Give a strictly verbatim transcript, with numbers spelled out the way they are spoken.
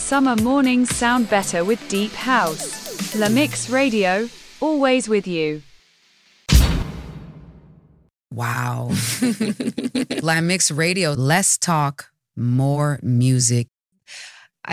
summer mornings sound better with deep house. La Mix Radio, always with you. Wow. La Mix Radio, less talk, more music.